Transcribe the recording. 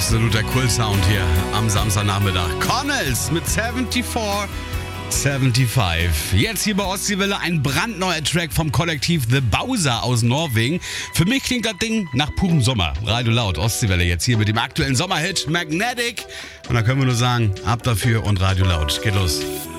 Absoluter Cool-Sound hier am Samstagnachmittag. Connells mit 75. Jetzt hier bei Ostseewelle ein brandneuer Track vom Kollektiv The Bowser aus Norwegen. Für mich klingt das Ding nach purem Sommer. Radio Laut, Ostseewelle jetzt hier mit dem aktuellen Sommerhit Magnetic. Und da können wir nur sagen, ab dafür und Radio Laut. Geht los.